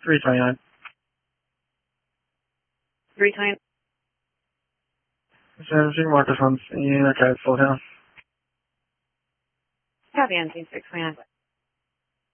329. 329. 17 Marcus on scene. Okay, slow down. Copy on scene 629.